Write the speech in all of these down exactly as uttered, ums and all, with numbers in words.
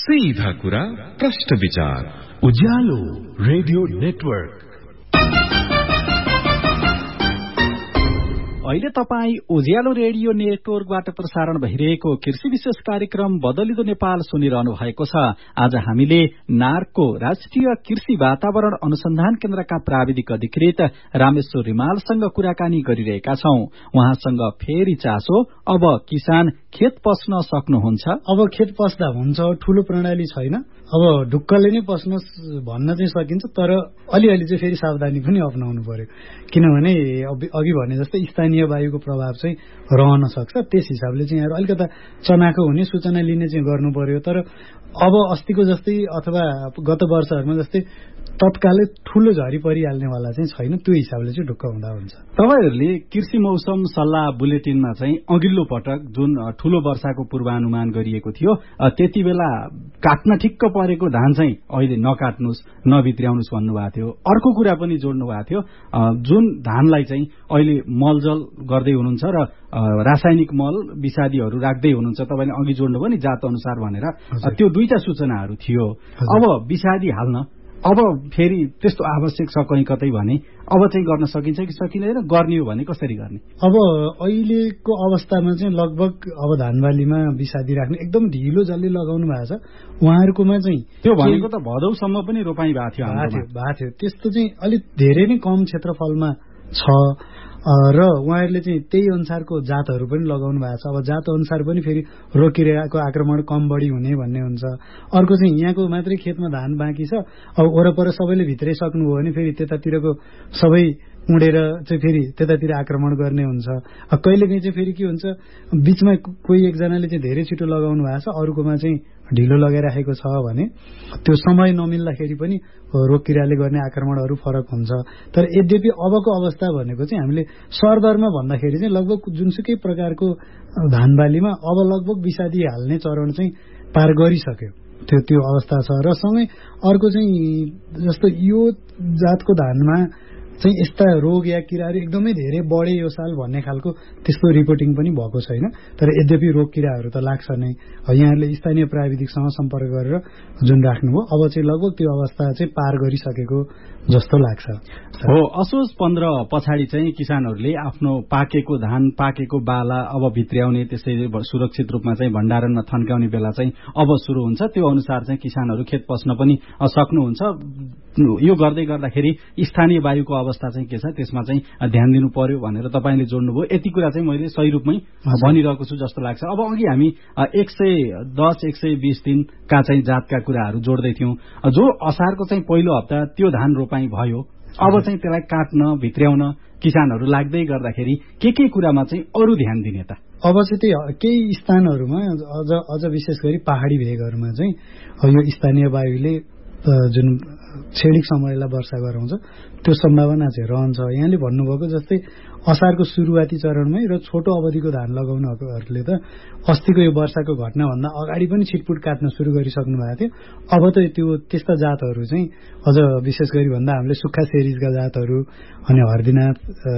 सीधा कुरा प्रश्न विचार उज्यालो रेडियो नेटवर्क। अहिले तपाई उज्यालो रेडियो नेटवर्कबाट प्रसारण भइरहेको कृषि विशेष कार्यक्रम बदलिदो नेपाल सुनिरहनु भएको छ। आज हामीले नार्कको राष्ट्रिय कृषि वातावरण अनुसन्धान केन्द्रका प्राविधिक अधिकृत रामेश्वर रिमालसँग कुराकानी गरिरहेका छौं। उहाँसँग फेरि चासो, अब किसान खेत पस्न सक्नुहुन्छ। अब खेत पस्दा हुन्छ, ठूलो प्रणाली छैन, अब ढुक्कले नै पस्नुहोस् भन्न चाहिँ सकिन्छ, तर अलिअलि चाहिँ फेरि सावधानी पनि अपनाउनु पर्यो। किनभने अघि भने जस्तै स्थानीय वायुको प्रभाव चाहिँ रहन सक्छ। त्यस हिसाबले चाहिँ यहाँ अलिकता चनाखो हुने सूचना लिने चाहिँ गर्नु पर्यो। तर अब अस्तिको जस्तै अथवा गत वर्षहरूमा जस्तै तत्कालै ठूलो झरी परिहाल्नेवाला चाहिँ छैन। त्यो हिसाबले चाहिँ ढुक्क हुँदा हुन्छ। तपाईहरुले कृषि मौसम सल्लाह बुलेटिनमा चाहिँ अघिल्लो पटक जुन ठूलो वर्षाको पूर्वानुमान गरिएको थियो, त्यति बेला काट्न ठिक्क परेको धान चाहिँ अहिले नकाट्नुस्, नभित्र्याउनुस् भन्नुभएको थियो। अर्को कुरा पनि जोड्नु भएको थियो, जुन धानलाई चाहिँ अहिले मलजल गर्दै हुनुहुन्छ र रासायनिक मल विषादीहरू राख्दै हुनुहुन्छ, तपाईले अघि जोड्नुभयो नि जात अनुसार भनेर, त्यो दुईटा सूचनाहरू थियो। अब विषादी हाल्न अब फेरि त्यस्तो आवश्यक छ कहीँ कतै भने अब चाहिँ गर्न सकिन्छ कि सकिँदैन, गर्ने हो भने कसरी गर्ने? अब अहिलेको अवस्थामा चाहिँ लगभग अब धानबालीमा विषादी राख्ने एकदम ढिलो जल्दी लगाउनु भएको छ। उहाँहरूकोमा चाहिँ त्यो भनेको त भदौसम्म पनि रोपाई भएको थियो भएको थियो। त्यस्तो चाहिँ अलिक धेरै नै कम क्षेत्रफलमा छ र उहाँहरूले चाहिँ त्यही अनुसारको जातहरू पनि लगाउनु भएको छ। अब जात अनुसार पनि फेरि रोकिरहेको आक्रमण कम बढी हुने भन्ने हुन्छ। अर्को चाहिँ यहाँको मात्रै खेतमा धान बाँकी छ, अब वरपर सबैले भित्रै सक्नुभयो भने फेरि त्यतातिरको सबै उडेर चाहिँ फेरि त्यतातिर आक्रमण गर्ने हुन्छ। कहिलेकाहीँ चाहिँ फेरि के हुन्छ, बीचमा कोही एकजनाले चाहिँ धेरै छिटो लगाउनु भएको छ, अरूकोमा चाहिँ ढिलो लगाइराखेको छ भने त्यो समय नमिल्दाखेरि पनि रोगकिराले गर्ने आक्रमणहरू फरक हुन्छ। तर यद्यपि अबको अवस्था भनेको चाहिँ हामीले सरदरमा भन्दाखेरि चाहिँ लगभग जुनसुकै प्रकारको धानबालीमा अब लगभग विषादी हाल्ने चरण चाहिँ पार गरिसक्यो। त्यो त्यो अवस्था छ। र सँगै अर्को चाहिँ जस्तो यो जातको धानमा चाहिँ यस्ता रोग या किराहरू एकदमै धेरै बढे यो साल भन्ने खालको त्यस्तो रिपोर्टिङ पनि भएको छैन। तर यद्यपि रोग किराहरू त लाग्छ नै। यहाँहरूले स्थानीय प्राविधिकसँग सम्पर्क गरेर जुन राख्नुभयो, अब चाहिँ लगभग त्यो अवस्था चाहिँ पार गरिसकेको जस्तो लाग्छ। हो, असोज पन्ध्र पछाडि चाहिँ किसानहरूले आफ्नो पाकेको धान, पाकेको बाला अब भित्र्याउने, त्यसै सुरक्षित रूपमा चाहिँ भण्डारणमा थन्काउने बेला चाहिँ अब सुरु हुन्छ। त्यो अनुसार चाहिँ किसानहरू खेत पस्न पनि सक्नुहुन्छ। यो गर्दै गर्दाखेरि स्थानीय वायुको अवस्था चाहिँ के छ त्यसमा चाहिँ ध्यान दिनु पर्यो भनेर तपाईले जोड्नुभयो। यति कुरा चाहिँ मैले सही रूपमै भनिरहेको छु जस्तो लाग्छ। अब अघि हामी एक सय दस एक सय बीस दिनका चाहिँ जातका कुराहरू जोड्दै थियौं। जो असारको चाहिँ पहिलो हप्ता त्यो धान रोपाई भयो, अब चाहिँ त्यसलाई काट्न भित्र्याउन किसानहरू लाग्दै गर्दाखेरि के के कुरामा चाहिँ अरू ध्यान दिने त? अब चाहिँ त्यही केही स्थानहरूमा अझ अझ विशेष गरी पहाडी भेगहरूमा चाहिँ यो स्थानीय वायुले जुन क्षणिक समयलाई वर्षा गराउँछ त्यो सम्भावना चाहिँ रहन्छ। यहाँले भन्नुभएको जस्तै असारको सुरुवाती चरणमै र छोटो अवधिको धान लगाउनेहरूले त अस्तिको यो वर्षाको घटनाभन्दा अगाडि पनि छिटपुट काट्न सुरु गरिसक्नु भएको थियो। अब त त्यो त्यस्ता जातहरू चाहिँ अझ विशेष गरी भन्दा हामीले सुक्खा सेरिजका जातहरू अनि हर्दिनाथ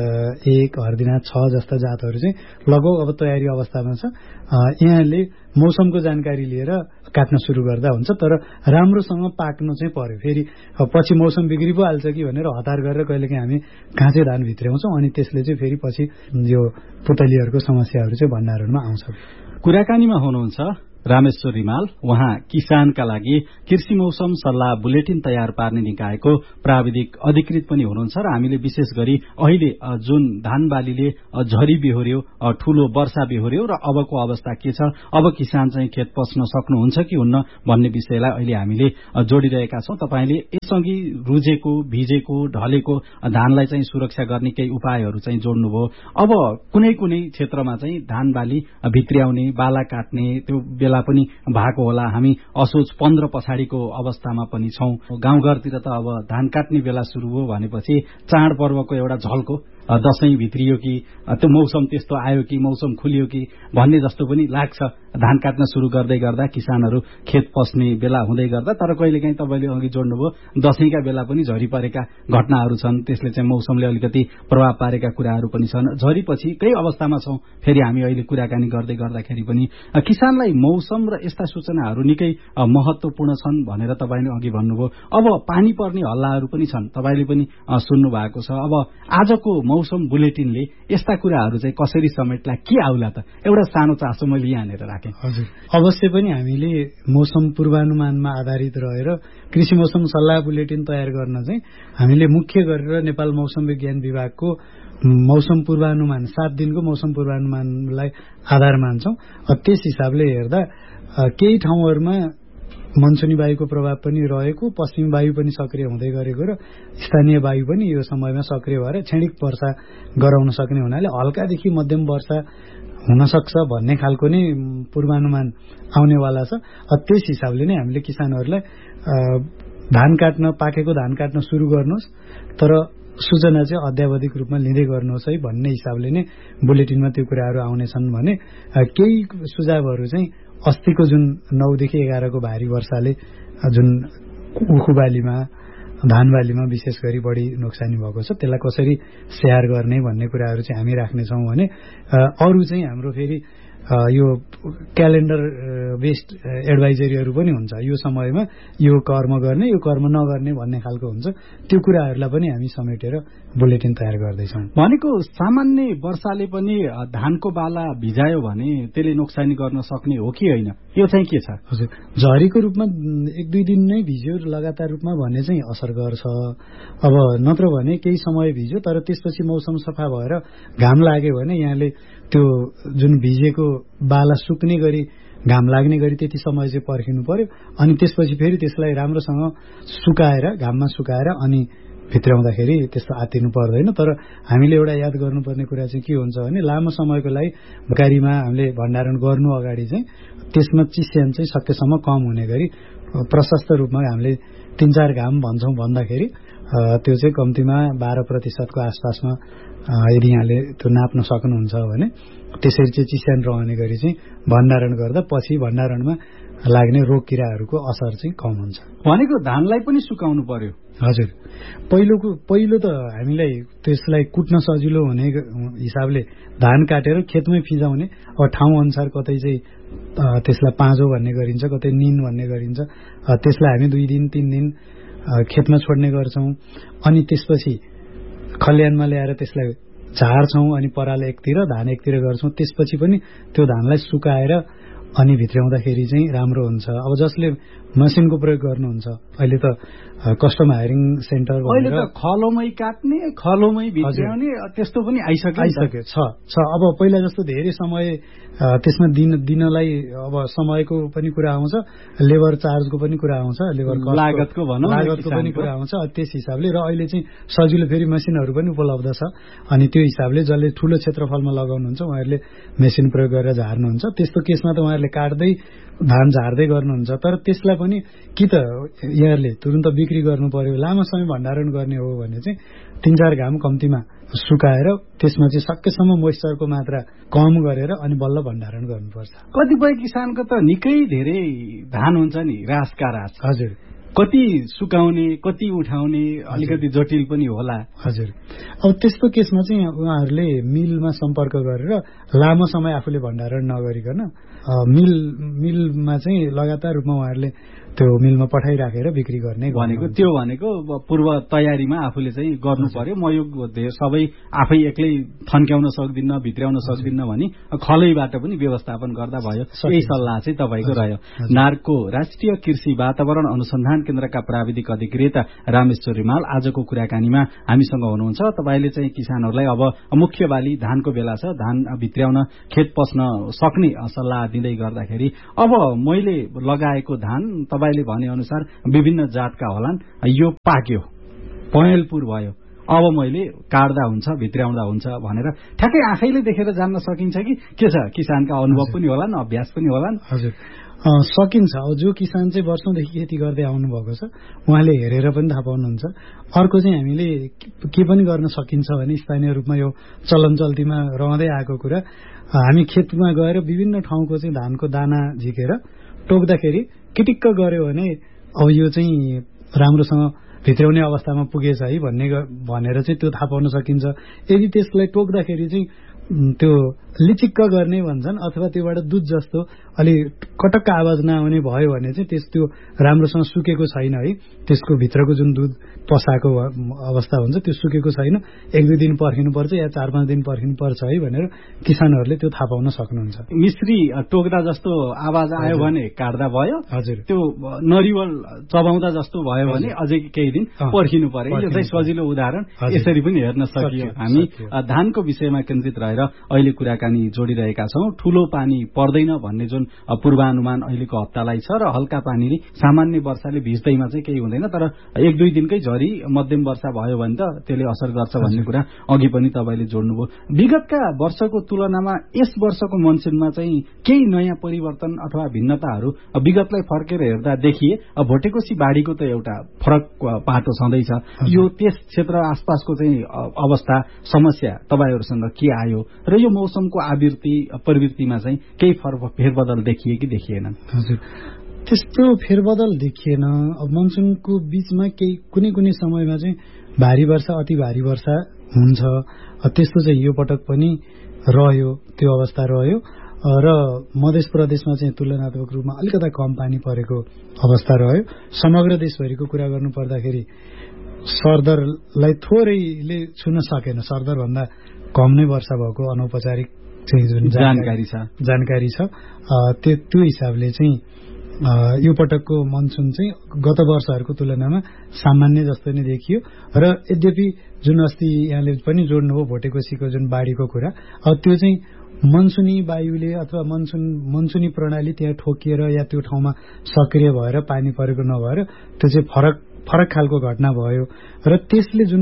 एक हर्दिनाथ छ जस्ता जातहरू चाहिँ लगभग अब तयारी अवस्थामा छ। यहाँले मौसमको जानकारी लिएर काट्न सुरु गर्दा हुन्छ। तर राम्रोसँग पाक्नु चाहिँ पर्यो। फेरि पछि मौसम बिग्रि पो हाल्छ कि भनेर हतार गरेर कहिलेकाहीँ हामी काँचै धान भित्र्याउँछौँ, अनि त्यसले चाहिँ फेरि पछि यो पुतलीहरूको समस्याहरू चाहिँ भण्डारणमा आउँछ। कुराकानीमा हुनुहुन्छ रामेश्वर रिमाल। उहाँ किसानका लागि कृषि मौसम सल्लाह बुलेटिन तयार पार्ने निकायको प्राविधिक अधिकृत पनि हुनुहुन्छ। र हामीले विशेष गरी अहिले जुन धान बालीले झरी बेहोर्यो, ठूलो वर्षा बेहोर्यो र अबको अवस्था के छ, अब किसान चाहिँ खेत पस्न सक्नुहुन्छ कि हुन्न भन्ने विषयलाई अहिले हामीले जोडिरहेका छौं। तपाईले यसअघि रुजेको, भिजेको, ढलेको धानलाई चाहिँ सुरक्षा गर्ने केही उपायहरू चाहिँ जोड्नुभयो। अब कुनै कुनै क्षेत्रमा चाहिँ धान बाली भित्र्याउने, बाला काट्ने त्यो बेला पनि भएको होला। हामी असोज पन्ध्र पछाडिको अवस्थामा पनि छौं। गाउँघरतिर त अब धान काट्ने बेला सुरु भयो भनेपछि चाडपर्वको एउटा झल्को दशैं भित्रियो कि त्यो मौसम त्यस्तो आयो कि मौसम खुलियो कि भन्ने जस्तो पनि लाग्छ। धान काट्न सुरु गर्दै गर्दा किसानहरू खेत पस्ने बेला हुँदै गर्दा, तर कहिलेकाहीँ तपाईँले अघि जोड्नुभयो दशैंका बेला पनि झरी परेका घटनाहरू छन्, त्यसले चाहिँ मौसमले अलिकति प्रभाव पारेका कुराहरू पनि छन्। झरीपछि कै अवस्थामा छौं फेरि हामी अहिले कुराकानी गर्दै गर्दाखेरि पनि किसानलाई मौसम र यस्ता सूचनाहरू निकै महत्वपूर्ण छन् भनेर तपाईँले अघि भन्नुभयो। अब पानी पर्ने हल्लाहरू पनि छन्, तपाईँले पनि सुन्नु भएको छ। अब आजको मौसम बुलेटिनले यस्ता कुराहरू चाहिँ कसरी समेट्ला, के आउला त? एउटा सानो चासो मैले यहाँनिर राखेँ। हजुर, अवश्य पनि हामीले मौसम पूर्वानुमानमा आधारित रहेर कृषि मौसम सल्लाह बुलेटिन तयार गर्न चाहिँ हामीले मुख्य गरेर नेपाल मौसम विज्ञान विभागको मौसम पूर्वानुमान सात दिनको मौसम पूर्वानुमानलाई आधार मान्छौं। त्यस हिसाबले हेर्दा केही ठाउँहरूमा मनसुनी वायुको प्रभाव पनि रहेको, पश्चिमी वायु पनि सक्रिय हुँदै गरेको र स्थानीय वायु पनि यो समयमा सक्रिय भएर क्षणिक वर्षा गराउन सक्ने हुनाले हल्कादेखि मध्यम वर्षा हुन सक्छ भन्ने खालको नै पूर्वानुमान आउनेवाला छ। त्यस हिसाबले नै हामीले किसानहरूलाई धान काट्न पाकेको धान काट्न सुरु गर्नुहोस्, तर सूचना चाहिँ अध्यावधिक रूपमा लिँदै गर्नुहोस् है भन्ने हिसाबले नै बुलेटिनमा त्यो कुराहरू आउनेछन् भने केही सुझावहरू चाहिँ अस्तिको जुन नौदेखि एघारको भारी वर्षाले जुन उखु बालीमा धान बालीमा विशेष गरी बढी नोक्सानी भएको छ त्यसलाई कसरी स्याहार गर्ने भन्ने कुराहरू चाहिँ हामी राख्नेछौँ भने अरू चाहिँ हाम्रो फेरि यो क्यालेन्डर बेस्ड एडभाइजरीहरू पनि हुन्छ। यो समयमा यो कर्म गर्ने यो कर्म नगर्ने भन्ने खालको हुन्छ, त्यो कुराहरूलाई पनि हामी समेटेर बुलेटिन तयार गर्दैछौँ। भनेको सामान्य वर्षाले पनि धानको बाला भिजायो भने त्यसले नोक्सानी गर्न सक्ने हो कि होइन, यो चाहिँ के छ? हजुर, झरीको रूपमा एक दुई दिन नै भिज्यो लगातार रूपमा भने चाहिँ असर गर्छ। अब नत्र भने केही समय भिज्यो तर त्यसपछि मौसम सफा भएर घाम लाग्यो भने यहाँले त्यो जुन भिजेको बाला सुक्ने गरी घाम लाग्ने गरी त्यति समय चाहिँ पर्खिनु पर्यो। अनि त्यसपछि फेरि त्यसलाई राम्रोसँग सुकाएर घाममा सुकाएर अनि भित्राउँदाखेरि त्यस्तो आत्तिनु पर्दैन। तर हामीले एउटा याद गर्नुपर्ने कुरा चाहिँ के हुन्छ भने लामो समयको लागि गाडीमा हामीले भण्डारण गर्नु अगाडि चाहिँ त्यसमा चिस्यान चाहिँ सकेसम्म कम हुने गरी प्रशस्त रूपमा हामीले तीन चार घाम भन्छौँ भन्दाखेरि त्यो चाहिँ कम्तीमा बाह्र प्रतिशतको आसपासमा यदि यहाँले त्यो नाप्न सक्नुहुन्छ भने त्यसरी चाहिँ चिस्यान रहने गरी चाहिँ भण्डारण गर्दा पछि भण्डारणमा लाग्ने रोग किराहरूको असर चाहिँ कम हुन्छ। भनेको धानलाई पनि सुकाउनु पर्यो। हजुर, पहिलोको पहिलो त हामीलाई त्यसलाई कुट्न सजिलो हुने हिसाबले धान काटेर खेतमै फिजाउने, अब ठाउँ अनुसार कतै चाहिँ त्यसलाई पाँजो भन्ने गरिन्छ, कतै निन भन्ने गरिन्छ, त्यसलाई हामी दुई दिन तिन दिन खेतमा छोड्ने गर्छौँ। अनि त्यसपछि खल्यानमा ल्याएर त्यसलाई झार्छौँ अनि पराल एकतिर धान एकतिर गर्छौँ। त्यसपछि पनि त्यो धानलाई सुकाएर अनि भित्राउँदाखेरि चाहिँ राम्रो हुन्छ। अब जसले मसिनको प्रयोग गर्नुहुन्छ अहिले त कस्टम हायरिङ सेन्टर अहिले त खलोमै काट्ने खलोमै भित्राउने त्यस्तो पनि आइसक्यो आइसक्यो छ छ अब पहिला जस्तो धेरै समय त्यसमा दिन दिनलाई अब समयको पनि कुरा आउँछ, लेबर चार्जको पनि कुरा आउँछ, लेबर लागतको भनौँ लागतको पनि कुरा आउँछ। त्यस हिसाबले र अहिले चाहिँ सजिलो फेरि मेसिनहरू पनि उपलब्ध छ। अनि त्यो हिसाबले जसले ठुलो क्षेत्रफलमा लगाउनुहुन्छ उहाँहरूले मेसिन प्रयोग गरेर झार्नुहुन्छ। त्यस्तो केसमा त उहाँहरूले काट्दै धान झार्दै गर्नुहुन्छ। तर त्यसलाई पनि कि त यहाँहरूले तुरुन्त बिक्री गर्नु पर्यो, लामो समय भण्डारण गर्ने हो भने चाहिँ तीन चार घाम कम्तीमा सुकाएर त्यसमा चाहिँ सकेसम्म मोइस्चरको मात्रा कम गरेर अनि बल्ल भण्डारण गर्नुपर्छ। कतिपय किसानको त निकै धेरै धान हुन्छ नि, रासका रास। हजुर, कति सुकाउने कति उठाउने अलिकति जटिल पनि होला। हजुर, अब त्यस्तो केसमा चाहिँ उहाँहरूले मिलमा सम्पर्क गरेर लामो समय आफूले भण्डारण नगरिकन मिल मिलमा चाहिँ लगातार रूपमा उहाँहरूले त्यो मिलमा पठाइराखेर बिक्री गर्ने भनेको त्यो भनेको पूर्व तयारीमा आफूले चाहिँ गर्नु पर्यो। म यो सबै आफै एक्लै थन्क्याउन सक्दिनँ, भित्राउन सक्दिनँ भने खलैबाट पनि व्यवस्थापन गर्दा भयो। यही सल्लाह चाहिँ तपाईँको रह्यो। नार्को राष्ट्रिय कृषि वातावरण अनुसन्धान केन्द्रका प्राविधिक अधिकृत रामेश्वर रिमाल आजको कुराकानीमा हामीसँग हुनुहुन्छ। तपाईँले चाहिँ किसानहरूलाई अब मुख्य बाली धानको बेला छ, धान भित्राउन खेत पस्न सक्ने सल्लाह दिँदै गर्दाखेरि अब मैले लगाएको धान तपाईँले भने अनुसार विभिन्न जातका होलान्, यो पाक्यो पहेँलपुर भयो, अब मैले काट्दा हुन्छ भित्राउँदा हुन्छ भनेर ठ्याक्कै आफैले देखेर जान्न सकिन्छ कि के छ? किसानका अनुभव पनि होलान्, अभ्यास पनि होलान्। हजुर, सकिन्छ। अब जो किसान चाहिँ वर्षौंदेखि खेती गर्दै आउनुभएको छ उहाँले हेरेर पनि थाहा पाउनुहुन्छ। अर्को चाहिँ हामीले के पनि गर्न सकिन्छ भने स्थानीय रूपमा यो चलन चल्तीमा रहँदै आएको कुरा, हामी खेतमा गएर विभिन्न ठाउँको चाहिँ धानको दाना झिकेर टोक्दाखेरि किटिक्क गर्यो भने अब यो चाहिँ राम्रोसँग भित्राउने अवस्थामा पुगेछ है भन्ने भनेर चाहिँ त्यो थाहा पाउन सकिन्छ। यदि त्यसलाई टोक्दाखेरि चाहिँ त्यो लिचिक्क गर्ने भन्छन् अथवा त्योबाट दुध जस्तो अलि कटक्क आवाज नआउने भयो भने चाहिँ त्यस त्यो राम्रोसँग सुकेको छैन है, त्यसको भित्रको जुन दुध पसाएको अवस्था हुन्छ त्यो सुकेको छैन, एक दुई दिन पर्खिनुपर्छ या चार पाँच दिन पर्खिनुपर्छ है भनेर किसानहरूले त्यो थाहा पाउन सक्नुहुन्छ। मिश्री टोक्दा जस्तो आवाज आयो भने काट्दा भयो, हजुर, त्यो नरिवल चबाउँदा जस्तो भयो भने अझै केही दिन पर्खिनु पर्यो। यो चाहिँ सजिलो उदाहरण यसरी पनि हेर्न सकियो। हामी धानको विषयमा केन्द्रित रहेर अहिले कुराकानी जोडिरहेका छौं। ठूलो पानी पर्दैन भन्ने जुन पूर्वानुमान अहिलेको हप्तालाई छ र हल्का पानीले सामान्य वर्षाले भिज्दैमा चाहिँ केही हुँदैन, तर एक दुई दिनकै झरी मध्यम वर्षा भयो भने त त्यसले असर गर्छ भन्ने कुरा अघि पनि तपाईले जोड्नुभयो। विगतका वर्षको तुलनामा यस वर्षको मनसुनमा चाहिँ केही नयाँ परिवर्तन अथवा भिन्नताहरू विगतलाई फर्केर हेर्दा देखिए। भोटेकोशी बाढीको त एउटा फरक पाटो छँदैछ, यो त्यस क्षेत्र आसपासको चाहिँ अवस्था समस्या तपाईहरुसँग के आयो र यो मौसमको आवृत्ति प्रवृत्तिमा चाहिँ केही फेरबदल देखिए कि देखिएन? हजुर, त्यस्तो फेरबदल देखिएन। अब मनसुनको बीचमा केही कुनै कुनै समयमा चाहिँ भारी वर्षा अति भारी वर्षा हुन्छ, त्यस्तो चाहिँ यो पटक पनि रह्यो, त्यो अवस्था रह्यो र मध्य प्रदेशमा चाहिँ तुलनात्मक रूपमा अलिकता कम पानी परेको अवस्था रह्यो। समग्र देशभरिको कुरा गर्नु पर्दाखेरि सरदरलाई थोरैले छुन सकेन, सरदर भन्दा कम नै वर्षा भएको अनौपचारिक चाहिँ जुन जानकारी छ जानकारी छ त्यो त्यो हिसाबले चाहिँ यो पटकको मनसुन चाहिँ गत वर्षहरूको तुलनामा सामान्य जस्तो नै देखियो। र यद्यपि जुन अस्ति यहाँले पनि जोड्नुभयो भोटेकोशीको जुन बाढीको कुरा, अब त्यो चाहिँ मनसुनी वायुले अथवा मनसुन मनसुनी प्रणाली त्यहाँ ठोकिएर या त्यो ठाउँमा सक्रिय भएर पानी परेको नभएर त्यो चाहिँ फरक फरक खालको घटना भयो र त्यसले जुन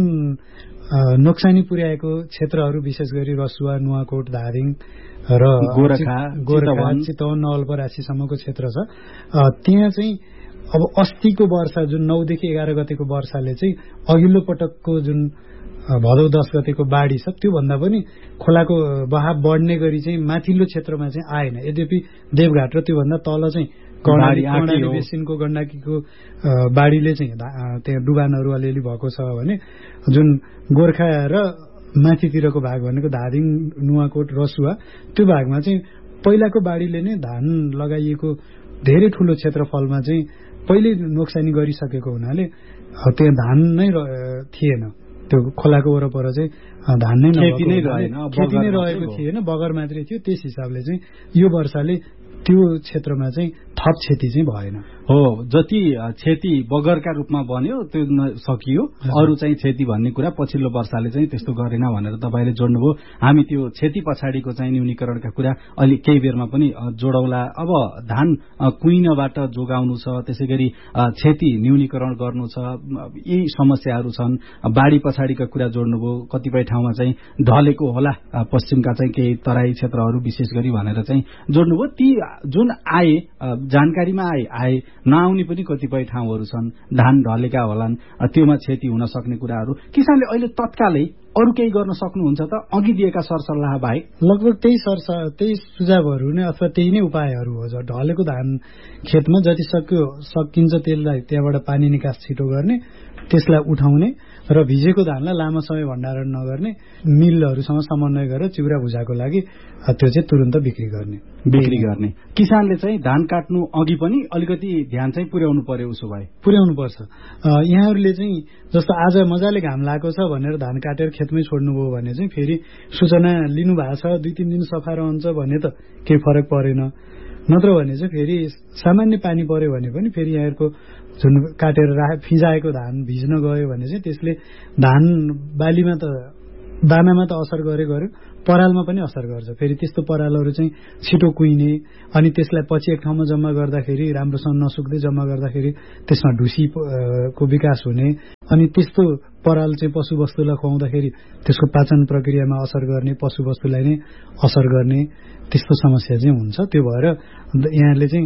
नोक्सानी पुर्याएको क्षेत्रहरू विशेष गरी रसुवा, नुवाकोट, धादिङ र गोरखा, गोरखा चितवन, नवलपरासीसम्मको क्षेत्र छ। त्यहाँ चाहिँ अब अस्तिको वर्षा जुन नौदेखि एघार गतेको वर्षाले चाहिँ अघिल्लो पटकको जुन भदौ दस गतेको बाढी छ त्योभन्दा पनि खोलाको बहाव बढ्ने गरी चाहिँ माथिल्लो क्षेत्रमा चाहिँ आएन। यद्यपि देवघाट र त्योभन्दा तल चाहिँ कर्णाली कर्णाली बेसिनको गण्डकीको बाढीले चाहिँ त्यहाँ डुबानहरू अलिअलि भएको छ भने जुन गोर्खा र माथितिरको भाग भनेको धादिङ, नुवाकोट, रसुवा त्यो भागमा चाहिँ पहिलाको बाढीले नै धान लगाइएको धेरै ठूलो क्षेत्रफलमा चाहिँ पहिले नोक्सानी गरिसकेको हुनाले त्यहाँ धान नै थिएन। त्यो खोलाको वरपर चाहिँ धान नै खेती नै रहेन, खेती नै रहेको थिएन, बगर मात्रै थियो। त्यस हिसाबले चाहिँ यो वर्षाले त्यो क्षेत्रमा चाहिँ थप क्षति चाहिँ भएन। हो, जति क्षति बगरका रूपमा बन्यो त्यो सकियो, अरू चाहिँ क्षति भन्ने कुरा पछिल्लो वर्षाले चाहिँ त्यस्तो गरेन भनेर तपाईले जोड्नुभयो। हामी त्यो क्षति पछाडिको चाहिँ न्यूनीकरणका कुरा अलि केही बेरमा पनि जोडौला। अब धान कुइनबाट जोगाउनु छ, त्यसैगरी क्षति न्यूनीकरण गर्नु छ, यी समस्याहरू छन्। बाढी पछाडिका कुरा जोड्नुभयो, कतिपय ठाउँमा चाहिँ ढलेको होला पश्चिमका चाहिँ केही तराई क्षेत्रहरू विशेष गरी भनेर चाहिँ जोड्नुभयो। ती जुन आए जानकारीमा आए आए नआउने पनि कतिपय ठाउँहरू छन्, धान ढलेका होलान्, त्योमा क्षति हुन सक्ने कुराहरू किसानले अहिले तत्कालै अरू केही गर्न सक्नुहुन्छ त? अघि दिएका सरसल्लाह बाहेक लगभग त्यही सरसल्लाह त्यही सुझावहरू नै अथवा त्यही नै उपायहरू हो। ढलेको धान खेतमा जति सक्यो सकिन्छ त्यसलाई त्यहाँबाट पानी निकास छिटो गर्ने, त्यसलाई उठाउने र भिजेको धानलाई लामो समय भण्डारण नगर्ने, मिलहरूसँग समन्वय गरेर चिउरा भुजाको लागि त्यो चाहिँ तुरन्त बिक्री गर्ने बिक्री गर्ने किसानले चाहिँ धान काट्नु अघि पनि अलिकति ध्यान चाहिँ पुर्याउनु पर्यो। उसो भए पुर्याउनु पर्छ। यहाँहरूले चाहिँ जस्तो आज मजाले घाम लागेको छ भनेर धान काटेर खेतमै छोड्नुभयो भने चाहिँ फेरि सूचना लिनु भएको छ, दुई तीन दिन सफा रहन्छ भने त केही फरक परेन। नत्र भने चाहिँ फेरि सामान्य पानी पर्यो भने पनि फेरि यहाँहरूको जुन काटेर रा फिजाएको धान भिज्न गयो भने चाहिँ त्यसले धान बालीमा त दानामा त असर गरे गर्यो, परालमा पनि असर गर्छ। फेरि त्यस्तो परालहरू चाहिँ छिटो कुहिने अनि त्यसलाई पछि एक ठाउँमा जम्मा गर्दाखेरि राम्रोसँग नसुक्दै जम्मा गर्दाखेरि त्यसमा ढुसीको विकास हुने अनि त्यस्तो पराल चाहिँ पशुवस्तुलाई खुवाउँदाखेरि त्यसको पाचन प्रक्रियामा असर गर्ने, पशुवस्तुलाई नै असर गर्ने त्यस्तो समस्या चाहिँ हुन्छ। त्यो भएर यहाँले चाहिँ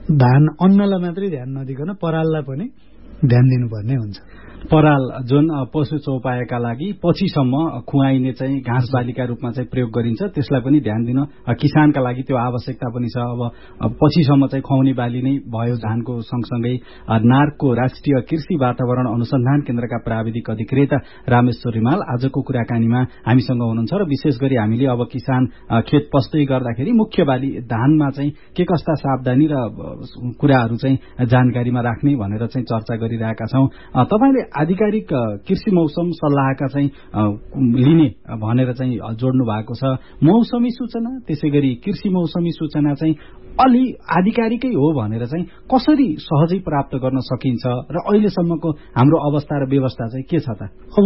धान अन्नलाई मात्रै ध्यान नदिकन पराललाई पनि ध्यान दिनुपर्ने हुन्छ। पराल जुन पशु चौपायाका लागि पछिसम्म खुवाइने चाहिँ घाँस बालीका रूपमा चाहिँ प्रयोग गरिन्छ, त्यसलाई पनि ध्यान दिन किसानका लागि त्यो आवश्यकता पनि छ। अब पछिसम्म चाहिँ खुवाउने बाली नै भयो धानको सँगसँगै नार्कको राष्ट्रिय कृषि वातावरण अनुसन्धान केन्द्रका प्राविधिक अधिकृत रामेश्वर रिमाल आजको कुराकानीमा हामीसँग हुनुहुन्छ र विशेष गरी हामीले अब किसान खेत पस्दै गर्दाखेरि मुख्य बाली धानमा चाहिँ के कस्ता सावधानी र कुराहरू चाहिँ जानकारीमा राख्ने भनेर चाहिँ चर्चा गरिरहेका छौं। तपाईले आधिकारिक कृषि मौसम सल्लाहका चाहिँ लिने भनेर चाहिँ जोड्नु भएको छ। मौसमी सूचना त्यसै गरी कृषि मौसमी सूचना चाहिँ अलि आधिकारिकै हो भनेर चाहिँ कसरी सहजै प्राप्त गर्न सकिन्छ र अहिलेसम्मको हाम्रो अवस्था र व्यवस्था चाहिँ के छ त? अब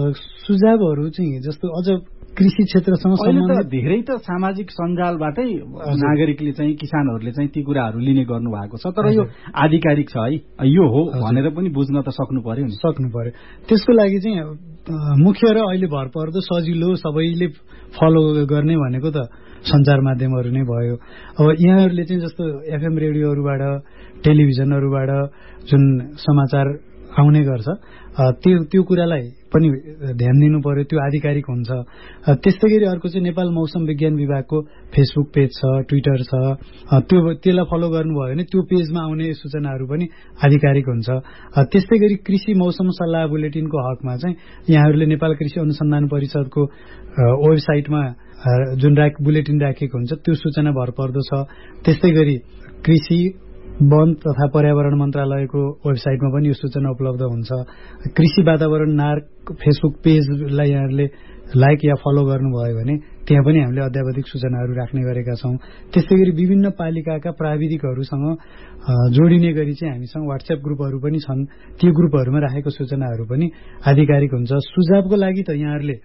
सुझावहरू चाहिँ जस्तो अझ कृषि क्षेत्रसँग सम्बन्धित धेरै त सामाजिक सञ्जालबाटै नागरिकले चाहिँ किसानहरूले चाहिँ ती कुराहरू लिने गर्नु भएको छ, तर यो आधिकारिक छ है, यो हो भनेर पनि बुझ्न त सक्नु पर्यो नि। सक्नु पर्यो। त्यसको लागि चाहिँ मुख्य र अहिले भरपर्दो सजिलो सबैले फलो गर्ने भनेको त सञ्चार माध्यमहरू नै भयो। अब यहाँहरूले चाहिँ जस्तो एफएम रेडियोहरूबाट टेलिभिजनहरूबाट जुन समाचार आउने गर्छ त्यो त्यो कुरालाई पनि ध्यान दिनु पर्यो, त्यो आधिकारिक हुन्छ। त्यस्तै गरी अर्को चाहिँ नेपाल मौसम विज्ञान विभागको फेसबुक पेज छ, ट्विटर छ, त्यो त्यसलाई फलो गर्नुभयो भने त्यो पेजमा आउने सूचनाहरू पनि आधिकारिक हुन्छ। त्यस्तै गरी कृषि मौसम सल्लाह बुलेटिनको हकमा चाहिँ यहाँहरूले नेपाल कृषि अनुसन्धान परिषदको वेबसाइटमा जुन राख बुलेटिन राखेको हुन्छ त्यो सूचना भरपर्दो छ। त्यस्तै गरी कृषि वन तथा पर्यावरण मन्त्रालयको वेबसाइटमा पनि यो सूचना उपलब्ध हुन्छ। कृषि वातावरण नार्क फेसबुक पेजलाई यहाँहरूले लाइक या फलो गर्नुभयो भने त्यहाँ पनि हामीले अध्यावधिक सूचनाहरू राख्ने गरेका छौं। त्यस्तै गरी विभिन्न पालिकाका प्राविधिकहरूसँग जोडिने गरी चाहिँ हामीसँग व्हाट्सएप ग्रुपहरू पनि छन्, ती ग्रुपहरूमा राखेको सूचनाहरू पनि आधिकारिक हुन्छ। सुझावको लागि त यहाँहरूले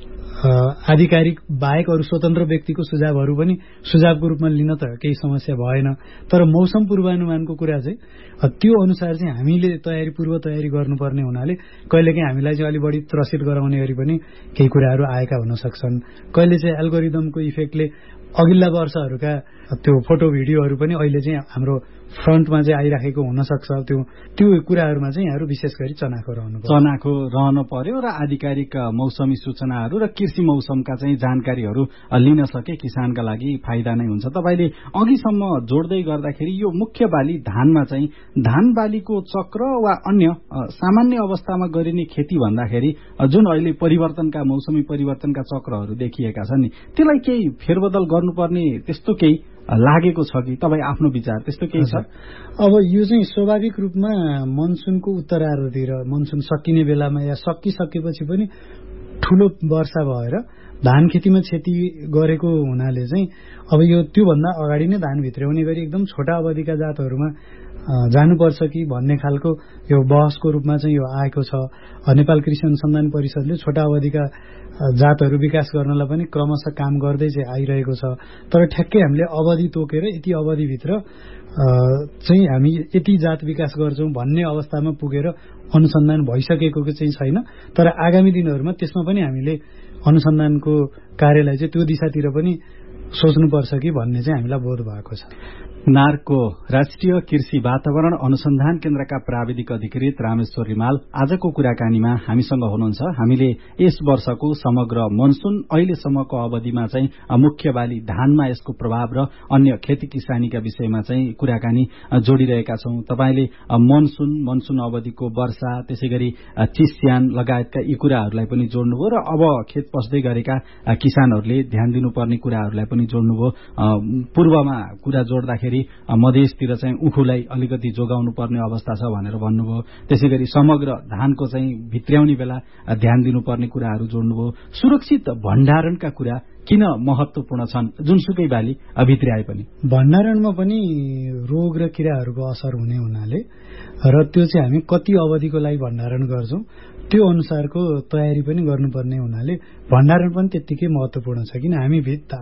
आधिकारिक बाहेक अरू स्वतन्त्र व्यक्तिको सुझावहरू पनि सुझावको रूपमा लिन त केही समस्या भएन, तर मौसम पूर्वानुमानको कुरा चाहिँ त्यो अनुसार चाहिँ हामीले तयारी पूर्व तयारी गर्नुपर्ने हुनाले कहिलेकाहीँ हामीलाई चाहिँ अलि बढी त्रसित गराउने गरी पनि केही कुराहरू आएका हुन सक्छन्। कहिले चाहिँ एल्गोरिदमको इफेक्टले अघिल्ला वर्षहरूका त्यो फोटो भिडियोहरू पनि अहिले चाहिँ हाम्रो फ्रन्टमा चाहिँ आइराखेको हुन सक्छ। त्यो त्यो कुराहरूमा चाहिँ यहाँहरू विशेष गरी चनाखो रहनु पर्यो चनाखो रहन पर्यो र आधिकारिक मौसमी सूचनाहरू र कृषि मौसमका चाहिँ जानकारीहरू लिन सके किसानका लागि फाइदा नै हुन्छ। तपाईले अघिसम्म जोड्दै गर्दाखेरि यो मुख्य बाली धानमा चाहिँ धान बालीको चक्र वा अन्य सामान्य अवस्थामा गरिने खेती भन्दाखेरि जुन अहिले परिवर्तनका मौसमी परिवर्तनका चक्रहरू देखिएका छन् नि त्यसलाई केही फेरबदल गर्नुपर्ने त्यस्तो केही लागेको छ कि तपाईँ आफ्नो विचार त्यस्तो केही छ? अब यो चाहिँ स्वाभाविक रूपमा मनसुनको उत्तरार्धतिर मनसुन सकिने बेलामा या सकिसकेपछि पनि ठूलो वर्षा भएर धान खेतीमा क्षति गरेको हुनाले चाहिँ अब यो त्योभन्दा अगाडि नै धान भित्र्याउने गरी एकदम छोटा अवधिका जातहरूमा जानुपर्छ कि भन्ने खालको यो बहसको रूपमा चाहिँ यो आएको छ। नेपाल कृषि अनुसन्धान परिषदले छोटा अवधिका जातहरू विकास गर्नलाई पनि क्रमशः काम गर्दै चाहिँ आइरहेको छ। तर ठ्याक्कै हामीले अवधि तोकेर यति अवधिभित्र चाहिँ हामी यति जात विकास गर्छौं भन्ने अवस्थामा पुगेर अनुसन्धान भइसकेको चाहिँ छैन। तर आगामी दिनहरूमा त्यसमा पनि हामीले अनुसन्धानको कार्यलाई चाहिँ त्यो दिशातिर पनि सोच्नुपर्छ कि भन्ने चाहिँ हामीलाई बोध भएको छ। नार्कको राष्ट्रिय कृषि वातावरण अनुसन्धान केन्द्रका प्राविधिक अधिकृत रामेश्वर रिमाल आजको कुराकानीमा हामीसँग हुनुहुन्छ। हामीले यस वर्षको समग्र मनसुन अहिलेसम्मको अवधिमा चाहिँ मुख्य बाली धानमा यसको प्रभाव र अन्य खेती किसानीका विषयमा चाहिँ कुराकानी जोडिरहेका छौं। तपाईले मनसुन मनसुन अवधिको वर्षा त्यसै गरी चिस्यान लगायतका यी कुराहरूलाई पनि जोड्नुभयो र अब खेत पस्दै गरेका किसानहरूले ध्यान दिनुपर्ने कुराहरूलाई पनि जोड्नुभयो। पूर्वमा कुरा जोड्दाखेरि मधेसतिर चाहिँ उखुलाई अलिकति जोगाउनु पर्ने अवस्था छ भनेर भन्नुभयो। त्यसै गरी समग्र धानको चाहिँ भित्र्याउने बेला ध्यान दिनुपर्ने कुराहरू जोड्नुभयो। सुरक्षित भण्डारणका कुरा किन महत्वपूर्ण छन् जुनसुकै बाली भित्र्याए पनि? भण्डारणमा पनि रोग र किराहरूको असर हुने हुनाले र त्यो चाहिँ हामी कति अवधिको लागि भण्डारण गर्छौं त्यो अनुसारको तयारी पनि गर्नुपर्ने हुनाले भण्डारण पनि त्यत्तिकै महत्वपूर्ण छ। किन हामी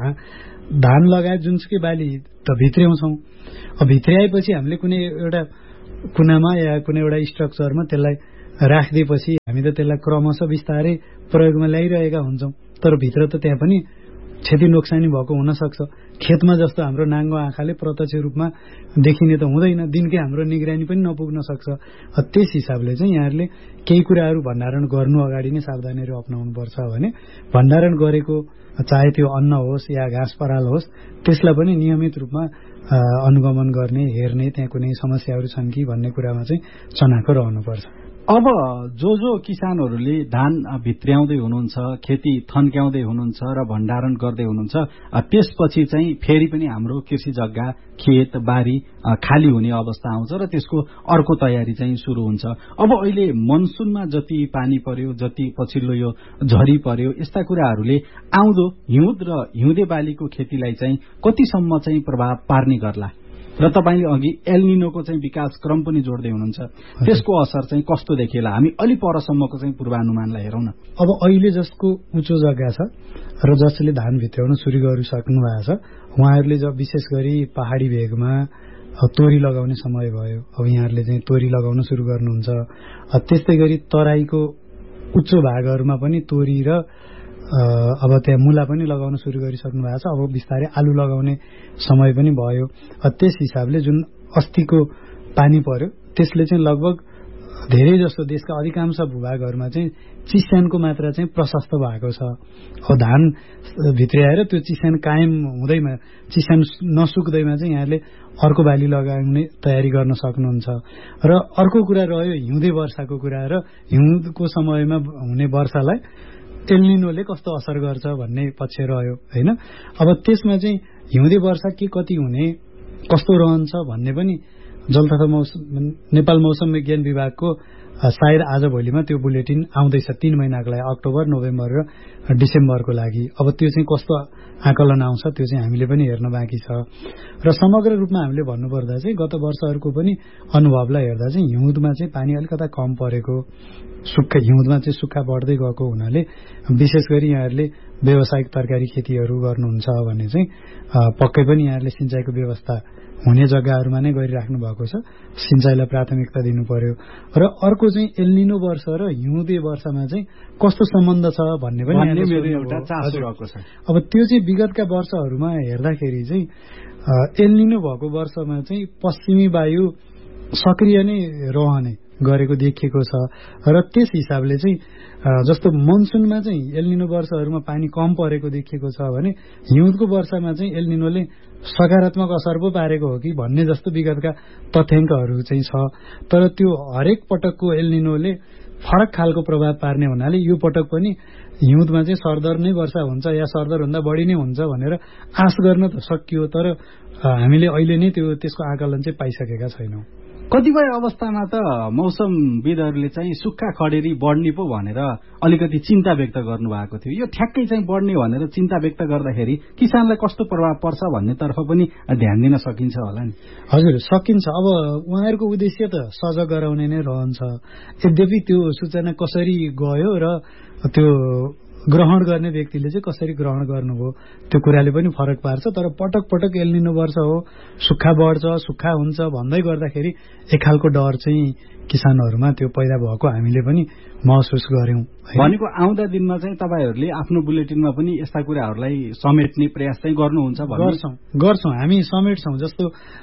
धान लगायत जुनसुकै बाली त भित्र्याउँछौं, अब भित्र्याएपछि हामीले कुनै एउटा कुनामा या कुनै एउटा स्ट्रक्चरमा त्यसलाई राखिदिएपछि हामी त त्यसलाई क्रमशः बिस्तारै प्रयोगमा ल्याइरहेका हुन्छौं, तर भित्र त त्यहाँ पनि क्षति नोक्सानी भएको हुनसक्छ। खेतमा जस्तो हाम्रो नाङ्गो आँखाले प्रत्यक्ष रूपमा देखिने त हुँदैन, दिनकै हाम्रो निगरानी पनि नपुग्न सक्छ। त्यस हिसाबले चाहिँ यहाँहरूले केही कुराहरू भण्डारण गर्नु अगाडि नै सावधानीहरू अपनाउनुपर्छ भने भण्डारण गरेको चाहे त्यो अन्न होस् या घाँस पराल होस् त्यसलाई पनि नियमित रूपमा अनुगमन गर्ने, हेर्ने, त्यहाँ कुनै समस्याहरू छन् कि भन्ने कुरामा चाहिँ चनाखो रहनुपर्छ। अब जो जो किसानहरूले धान भित्र्याउँदै हुनुहुन्छ, खेती थन्क्याउँदै हुनुहुन्छ र भण्डारण गर्दै हुनुहुन्छ, त्यसपछि चाहिँ फेरि पनि हाम्रो कृषि जग्गा, खेत बारी खाली हुने अवस्था आउँछ र त्यसको अर्को तयारी चाहिँ सुरु हुन्छ। अब अहिले मनसुनमा जति पानी पर्यो, जति पछिल्लो यो झरी पर्यो, यस्ता कुराहरूले आउँदो हिउँद र हिउँदे बालीको खेतीलाई चाहिँ कतिसम्म चाहिँ प्रभाव पार्ने गर्ला र तपाईँले अघि एलनिनोको चाहिँ विकास क्रम पनि जोड्दै हुनुहुन्छ, त्यसको असर चाहिँ कस्तो देखिएला? हामी अलि परसम्मको चाहिँ पूर्वानुमानलाई हेरौँ न। अब अहिले जसको उच्च जग्गा छ र जसले धान भित्राउन सुरु गरिसक्नु भएको छ उहाँहरूले जब विशेष गरी पहाडी भेगमा तोरी लगाउने समय भयो, अब यहाँहरूले चाहिँ तोरी लगाउन सुरु गर्नुहुन्छ। त्यस्तै गरी तराईको उच्च भागहरूमा पनि तोरी र अब त्यहाँ मुला पनि लगाउन सुरु गरिसक्नु भएको छ। अब बिस्तारै आलु लगाउने समय पनि भयो। त्यस हिसाबले जुन अस्तिको पानी पर्यो त्यसले चाहिँ लगभग धेरै जस्तो देशका अधिकांश भूभागहरूमा चाहिँ चिस्यानको मात्रा चाहिँ प्रशस्त भएको छ। अब धान भित्र्याएर त्यो चिस्यान कायम हुँदैमा, चिस्यान नसुक्दैमा चाहिँ यहाँले अर्को बाली लगाउने तयारी गर्न सक्नुहुन्छ। र अर्को कुरा रह्यो हिउँदे वर्षाको कुरा र हिउँदको समयमा हुने वर्षालाई एलनिनोले कस्तो असर गर्छ भन्ने पक्ष रह्यो हैन। अब त्यसमा चाहिँ हिउँदे वर्षा के कति हुने, कस्तो रहन्छ भन्ने पनि जल तथा मौसम नेपाल मौसम विज्ञान विभागको सायद आज भोलिमा त्यो बुलेटिन आउँदैछ तीन महिनाको लागि, अक्टोबर, नोभेम्बर र डिसेम्बरको लागि। अब त्यो चाहिँ कस्तो आकलन आउँछ त्यो चाहिँ हामीले पनि हेर्न बाँकी छ। र समग्र रूपमा हामीले भन्नुपर्दा चाहिँ गत वर्षहरूको पनि अनुभवलाई हेर्दा चाहिँ हिउँदमा चाहिँ पानी अलिकता कम परेको, सुक्खा हिउँदमा चाहिँ सुक्खा बढ्दै गएको हुनाले विशेष गरी यहाँहरूले व्यावसायिक तरकारी खेतीहरू गर्नुहुन्छ भने चाहिँ पक्कै पनि यहाँहरूले सिँचाइको व्यवस्था हुने जग्गाहरूमा नै गरिराख्नु भएको छ, सिँचाइलाई प्राथमिकता दिनु पर्यो। र अर्को चाहिँ एलनिनो वर्ष र हिउँदे वर्षमा चाहिँ कस्तो सम्बन्ध छ भन्ने पनि एउटा चासो रहेको छ। अब त्यो चाहिँ विगतका वर्षहरूमा हेर्दाखेरि चाहिँ एलनिनो भएको वर्षमा चाहिँ पश्चिमी वायु सक्रिय नै रहने गरेको देखिएको छ। र त्यस हिसाबले चाहिँ जस्तो मनसुनमा चाहिँ एलनिनो वर्षहरूमा पानी कम परेको देखिएको छ भने हिउँदको वर्षमा चाहिँ एलनिनोले सकारात्मक असर पो पारेको हो कि भन्ने जस्तो विगतका तथ्याङ्कहरू चाहिँ छ। तर त्यो हरेक पटकको एलनिनोले फरक खालको प्रभाव पार्ने हुनाले यो पटक पनि हिउँदमा चाहिँ सरदर नै वर्षा हुन्छ या सरदरभन्दा बढी नै हुन्छ भनेर आश गर्न त सकियो, तर हामीले अहिले नै त्यो त्यसको आकलन चाहिँ पाइसकेका छैनौँ। कतिपय अवस्थामा त मौसमविदहरूले चाहिँ सुक्खा खडेरी बढ्ने पो भनेर अलिकति चिन्ता व्यक्त गर्नुभएको थियो। यो ठ्याक्कै चाहिँ बढ्ने भनेर चिन्ता व्यक्त गर्दाखेरि किसानलाई कस्तो प्रभाव पर्छ भन्नेतर्फ पनि ध्यान दिन सकिन्छ होला नि? हजुर, सकिन्छ। अब उहाँहरूको उद्देश्य त सजग गराउने नै रहन्छ। यद्यपि त्यो सूचना कसरी गयो र त्यो ग्रहण गर्ने व्यक्तिले चाहिँ कसरी ग्रहण गर्नुभयो त्यो कुराले पनि फरक पार्छ। तर पटक पटक एलनिनो वर्ष हो, सुक्खा बढ्छ, सुक्खा हुन्छ भन्दै गर्दाखेरि एक खालको डर चाहिँ किसानहरूमा त्यो पैदा भएको हामीले पनि महसुस गर्यौं। भनेको आउँदा दिनमा चाहिँ तपाईहरूले आफ्नो बुलेटिनमा पनि यस्ता कुराहरूलाई समेट्ने प्रयास चाहिँ गर्नुहुन्छ? गर्छौं गर्छौं हामी समेट्छौं। जस्तो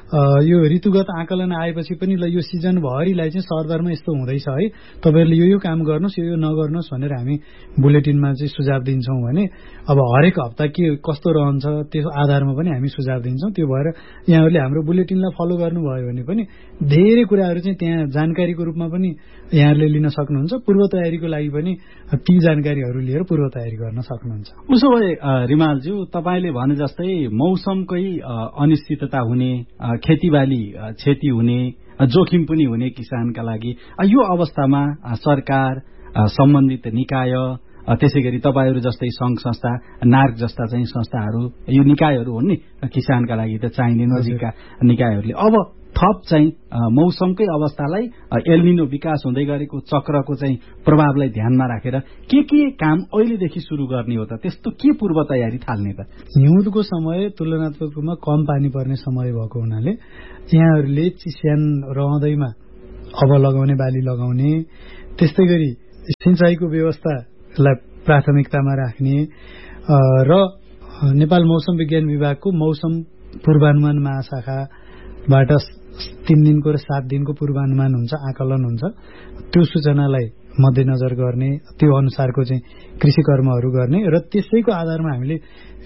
यो ऋतुगत आकलन आएपछि पनि ल यो सिजन भरिलाई चाहिँ सरदरमा यस्तो हुँदैछ है, तपाईहरुले यो यो काम गर्नुस्, यो यो नगर्नुस् भनेर हामी बुलेटिनमा चाहिँ सुझाव दिन्छौं भने अब हरेक हप्ता के कस्तो रहन्छ त्यो आधारमा पनि हामी सुझाव दिन्छौं। त्यो भएर यहाँहरूले हाम्रो बुलेटिनलाई फलो गर्नुभयो भने पनि धेरै कुराहरू चाहिँ त्यहाँ जानकारीको रूपमा पनि यहाँहरूले लिन सक्नुहुन्छ। पूर्व तयारीको लागि पनि ती जानकारीहरू लिएर पूर्व तयारी गर्न सक्नुहुन्छ। उसो भए रिमालज्यू, तपाईले भने जस्तै मौसमकै अनिश्चितता हुने, खेतीबाली क्षति हुने, जोखिम पनि हुने किसानका लागि यो अवस्थामा सरकार, सम्बन्धित निकाय, त्यसै गरी तपाईहरू जस्तै संघ संस्था, नार्क जस्ता चाहिँ संस्थाहरू, यो निकायहरू हुन् नि किसानका लागि त चाहिने नजिकका निकायहरूले अब थप चाहिँ मौसमकै अवस्थालाई, एलनिनो विकास हुँदै गरेको चक्रको चाहिँ प्रभावलाई ध्यानमा राखेर के के काम अहिलेदेखि सुरु गर्ने हो त? त्यस्तो के पूर्व तयारी थाल्ने त? हिउँदको समय तुलनात्मक रूपमा कम पानी पर्ने समय भएको हुनाले यहाँहरूले चिस्यान रहँदैमा अब लगाउने बाली लगाउने, त्यस्तै गरी सिंचाइको व्यवस्थालाई प्राथमिकतामा राख्ने र नेपाल मौसम विज्ञान विभागको मौसम पूर्वानुमान महाशाखाबाट तीन दिनको र सात दिनको पूर्वानुमान हुन्छ, आकलन हुन्छ। त्यो सूचनालाई मध्यनजर गर्ने, त्यो अनुसारको चाहिँ कृषि कर्महरू गर्ने र त्यसैको आधारमा हामीले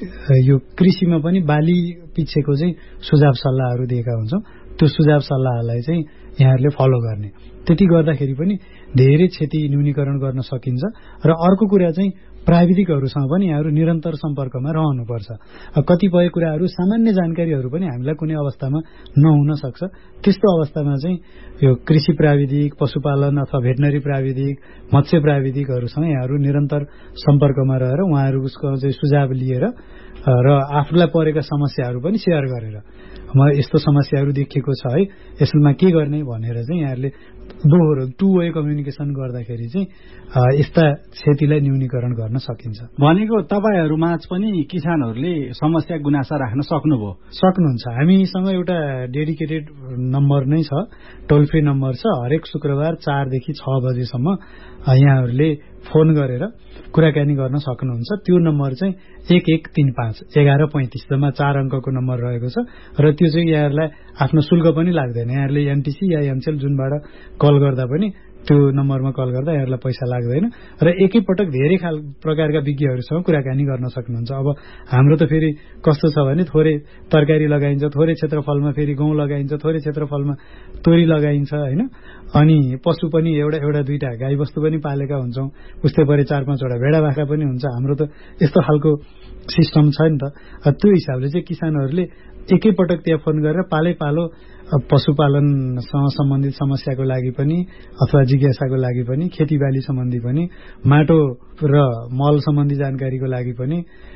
यो कृषिमा पनि बाली पिछेको चाहिँ सुझाव सल्लाहहरू दिएका हुन्छौँ। त्यो सुझाव सल्लाहलाई चाहिँ यहाँहरूले फलो गर्ने। त्यति गर्दाखेरि पनि धेरै क्षति न्यूनीकरण गर्न सकिन्छ। र अर्को कुरा चाहिँ प्राविधिकहरूसँग पनि यहाँहरू निरन्तर सम्पर्कमा रहनुपर्छ। कतिपय कुराहरू सामान्य जानकारीहरू पनि हामीलाई कुनै अवस्थामा नहुन सक्छ। त्यस्तो अवस्थामा चाहिँ यो कृषि प्राविधिक, पशुपालन अथवा भेटनरी प्राविधिक, मत्स्य प्राविधिकहरूसँग यहाँहरू निरन्तर सम्पर्कमा रहेर उहाँहरूको चाहिँ सुझाव लिएर र आफूलाई परेका समस्याहरू पनि सेयर गरेर म यस्तो समस्याहरू देखिएको छ है, यसमा के गर्ने भनेर चाहिँ यहाँहरूले दोहोरो टु वे कम्युनिकेसन गर्दाखेरि चाहिँ यस्ता क्षतिलाई न्यूनीकरण गर्न सकिन्छ। भनेको तपाईँहरूमाझ पनि किसानहरूले समस्या गुनासा राख्न सक्नुभयो? सक्नुहुन्छ। हामीसँग एउटा डेडिकेटेड नम्बर नै छ, टोल फ्री नम्बर छ। हरेक शुक्रबार चारदेखि छ बजेसम्म यहाँहरूले फोन गरेर कुराकानी गर्न सक्नुहुन्छ। त्यो नम्बर चाहिँ एक एक तीन पाँच एघार पैँतिस जम्मा चार अङ्कको नम्बर रहेको छ र त्यो चाहिँ यहाँहरूलाई आफ्नो शुल्क पनि लाग्दैन। यहाँहरूले एनटिसी या एमसेल जुनबाट कल गर्दा पनि त्यो नम्बरमा कल गर्दा यहाँहरूलाई पैसा लाग्दैन र एकैपटक धेरै खाल प्रकारका विज्ञहरूसँग कुराकानी गर्न सक्नुहुन्छ। अब हाम्रो त फेरि कस्तो छ भने थोरै तरकारी लगाइन्छ, थोरै क्षेत्रफलमा फेरि गहुँ लगाइन्छ, थोरै क्षेत्रफलमा तोरी लगाइन्छ होइन। अनि पशु पनि एउटा एउटा दुईटा गाईबस्तु पनि पालेका हुन्छौँ, उस्तै परे चार पाँचवटा भेडा बाख्रा पनि हुन्छ। हाम्रो त यस्तो खालको सिस्टम छ नि त। त्यो हिसाबले चाहिँ किसानहरूले एकैपटक त्यहाँ फोन गरेर पालै पालो पशुपालनसँग सम्बन्धित समस्याको लागि पनि अथवा जिज्ञासाको लागि पनि, खेतीबाली सम्बन्धी पनि, माटो र मल सम्बन्धी जानकारीको लागि पनि,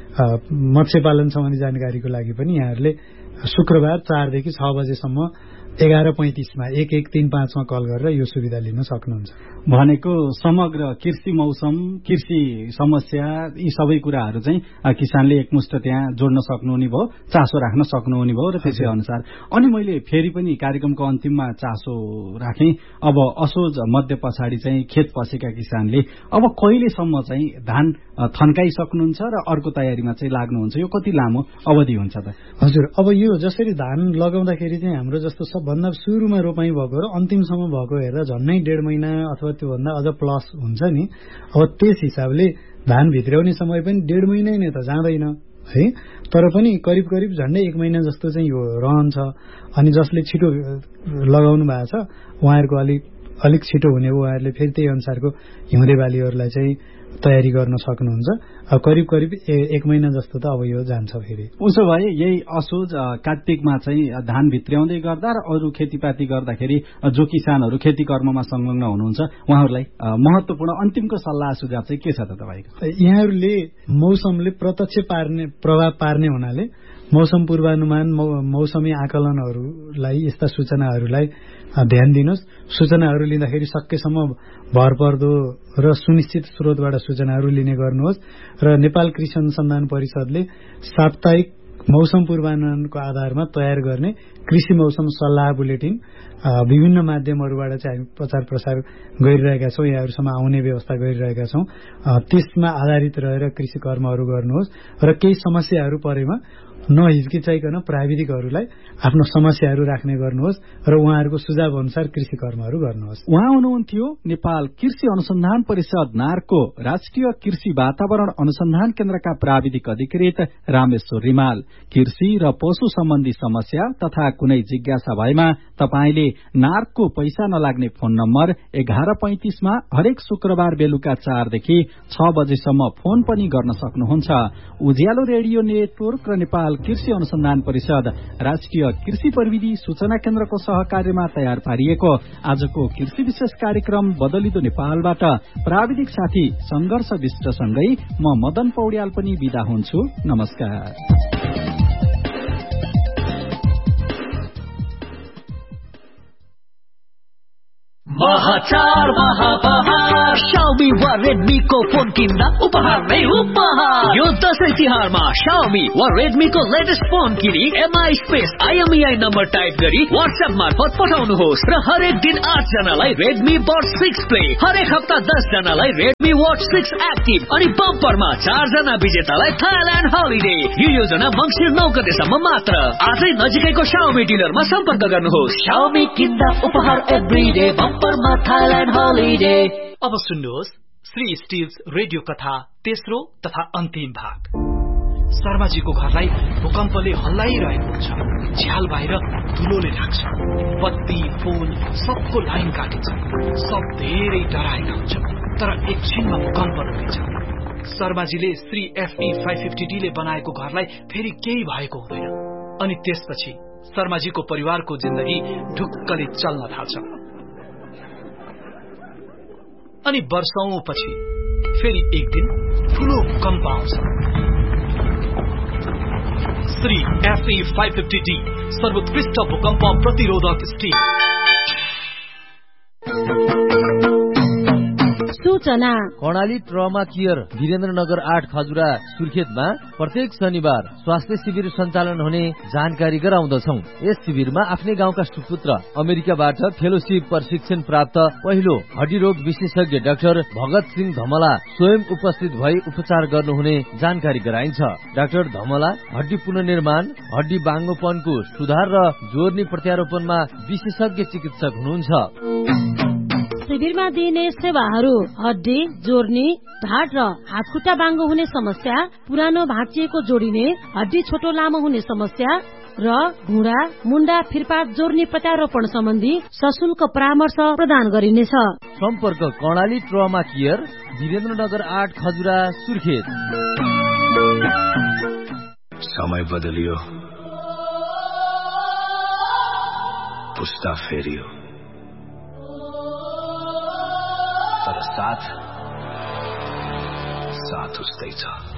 मत्स्यपालन सम्बन्धी जानकारीको लागि पनि यहाँहरूले शुक्रबार चारदेखि छ बजेसम्म एघार पैँतिसमा एक एक तीन पाँचमा कल गरेर यो सुविधा लिन सक्नुहुन्छ। भनेको समग्र कृषि मौसम, कृषि समस्या, यी सबै कुराहरू चाहिँ किसानले एकमुष्ट त्यहाँ जोड्न सक्नुहुने भयो, चासो राख्न सक्नुहुने भयो र त्यसै अनुसार। अनि मैले फेरि पनि कार्यक्रमको अन्तिममा चासो राखेँ, अब असोज मध्य पछाडि चाहिँ खेत पसेका किसानले अब कहिलेसम्म चाहिँ धान थन्काइसक्नुहुन्छ र अर्को तयारीमा चाहिँ लाग्नुहुन्छ? यो कति लामो अवधि हुन्छ त? हजुर, अब यो जसरी धान लगाउँदाखेरि चाहिँ हाम्रो जस्तो सबभन्दा सुरुमा रोपाई भएको र अन्तिमसम्म भएको हेर्दा झन्नै डेढ महिना अथवा त्योभन्दा अझ प्लस हुन्छ नि। अब त्यस हिसाबले धान भित्राउने समय पनि डेढ महिना नै त जाँदैन है, तर पनि करिब करिब झन्डै एक महिना जस्तो चाहिँ यो रहन्छ। अनि जसले छिटो लगाउनु भएको छ उहाँहरूको अलिक अलिक छिटो हुने हो, उहाँहरूले फेरि त्यही अनुसारको हिउँदे बालीहरूलाई चाहिँ तयारी गर्न सक्नुहुन्छ। अब करिब करिब एक महिना जस्तो त अब यो जान्छ फेरि। उसो भए यही असोज कार्तिकमा चाहिँ धान भित्र्याउँदै गर्दा र अरू खेतीपाती गर्दाखेरि जो किसानहरू खेती कर्ममा संलग्न हुनुहुन्छ उहाँहरूलाई महत्वपूर्ण अन्तिमको सल्लाह सुझाव चाहिँ के छ त तपाईँको? यहाँहरूले मौसमले प्रत्यक्ष पार्ने प्रभाव पार्ने हुनाले मौसम पूर्वानुमान, मौसमी आकलनहरूलाई, यस्ता सूचनाहरूलाई ध्यान दिनुहोस्। सूचनाहरू लिँदाखेरि सकेसम्म भरपर्दो र सुनिश्चित स्रोतबाट सूचनाहरू लिने गर्नुहोस्। र नेपाल कृषि अनुसन्धान परिषदले साप्ताहिक मौसम पूर्वानुमानको आधारमा तयार गर्ने कृषि मौसम सल्लाह बुलेटिन विभिन्न माध्यमहरूबाट चाहिँ हामी प्रचार प्रसार गरिरहेका छौँ, यहाँहरूसम्म आउने व्यवस्था गरिरहेका छौँ। त्यसमा आधारित रहेर कृषि कर्महरू गर्नुहोस् र केही समस्याहरू परेमा नहिचकिचाइकन प्राविधिकहरूलाई आफ्नो समस्याहरू राख्ने गर्नुहोस् र उहाँहरूको सुझाव अनुसार कृषि कर्महरू गर्नुहोस्। उहाँ हुनुहुन्थ्यो नेपाल कृषि अनुसन्धान परिषद नार्को राष्ट्रिय कृषि वातावरण अनुसन्धान केन्द्रका प्राविधिक अधिकृत रामेश्वर रिमाल। कृषि र पशु सम्बन्धी समस्या तथा कुनै जिज्ञासा भएमा तपाईँले नार्कको पैसा नलाग्ने फोन नम्बर एघार पैंतिसमा हरेक शुक्रबार बेलुका चारदेखि छ बजेसम्म फोन पनि गर्न सक्नुहुन्छ। उज्यालो रेडियो नेटवर्क र नेपाल कृषि अनुसन्धान परिषद राष्ट्रिय कृषि प्रविधि सूचना केन्द्रको सहकार्यमा तयार पारिएको आजको कृषि विशेष कार्यक्रम बदलिदो नेपालबाट प्राविधिक साथी संघर्ष विष्टसँगै म मदन पौड्याल पनि बिदा हुन्छु। नमस्कार। महाचार महापहार Xiaomi वा Redmi को फोन किन्दा उपहार नै उपहार। यो दशैं तिहारमा Xiaomi वा Redmi को लेटेस्ट फोन किनी M I space I M E I number type गरी WhatsApp मार्फत पठाउनुहोस् र हरेक दिन आठ जनालाई Redmi Watch सिक्स Play, हरेक हप्ता दस जनालाई Redmi Watch सिक्स Active अनि बम्परमा चार जना विजेतालाई थाइल्यान्ड हलिडे। यो योजना मङ्सिर नौ गतेसम्म मात्र। आजै नजिकैको Xiaomi डिलरमा सम्पर्क गर्नुहोस्। Xiaomi किन्दा उपहार एभ्रीडे बम्परमा थाइल्यान्ड हलिडे। अब सुन्नुहोस् श्री स्टिल्स रेडियो कथा तेस्रो तथा अन्तिम भाग। शर्माजीको घरलाई भूकम्पले हल्लाइरहेको हुन्छ। झ्याल बाहिर धुलोले ढाक्छ। बत्ती फोन सबको लाइन काटिन्छ। सब धेरै डराएका हुन्छ, तर एकछिनमा भूकम्प रोकिन्छ। शर्माजीले Shri FE five fifty D ले बनाएको घरलाई फेरि केही भएको हुँदैन। अनि त्यसपछि शर्माजीको परिवारको जिन्दगी ढुक्कले चल्न थाल्छ। अनि वर्षौं पछि फेरि एक दिन ठूलो भूकम्प आउँछ। Shri FE five fifty D सर्वोत्कृष्ट भूकम्प प्रतिरोधक स्टील। सूचना कर्णाली ट्रमा केयर वीरेन्द्रनगर आठ खजुरा सुर्खेतमा प्रत्येक शनिबार स्वास्थ्य शिविर सञ्चालन हुने जानकारी गराउँदछौ। यस शिविरमा आफ्नै गाउँका सुपुत्र अमेरिकाबाट फेलोशिप प्रशिक्षण प्राप्त पहिलो हड्डी रोग विशेषज्ञ डाक्टर भगत सिंह धमला स्वयं उपस्थित भई उपचार गर्नुहुने जानकारी गराइन्छ। डाक्टर धमला हड्डी पुनर्निर्माण, हड्डी बाङ्गोपनको सुधार र जोर्नी प्रत्यारोपणमा विशेषज्ञ चिकित्सक हुनुहुन्छ। शिविरमा दिइने सेवाहरू हड्डी जोर्नी, ढाड र हातखुट्टा बाङ्गो हुने समस्या, पुरानो भाँचिएको जोडिने, हड्डी छोटो लामो हुने समस्या र घुँडा मुन्डा फिरपात जोर्नी प्रत्यारोपण सम्बन्धी सशुल्क परामर्श प्रदान गरिनेछ। सम्पर्क कर्णाली ट्रमा केयर वीरेन्द्रनगर आठ खजुरा सुर्खेत। समय बदलियो, पुस्ता फेरियो, तर साथ साथ उस्तै छ।